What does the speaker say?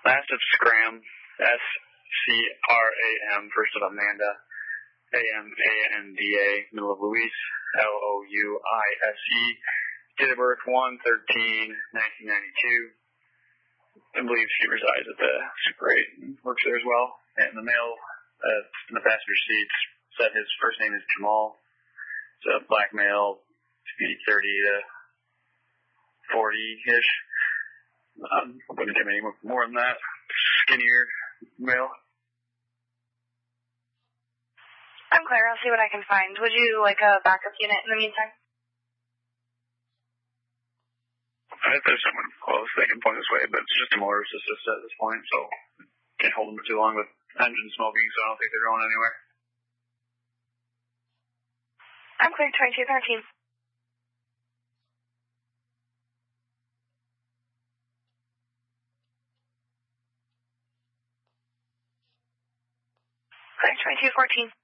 Last of Scram, SCRAM, first of Amanda, AMANDA, middle of Luis, LOUISE, date of birth 1/13/1992. I believe she resides at the Super 8 and works there as well. And the male in the passenger seat said his first name is Jamal. It's a black male, maybe 30 to 40-ish. Wouldn't give any more than that. Skinnier male. I'm clear. I'll see what I can find. Would you like a backup unit in the meantime? If there's someone close, they can point this way, but it's just a motorist assist at this point, so can't hold them for too long with engine smoking, so I don't think they're going anywhere. I'm clear, 2213. Clear, 2214.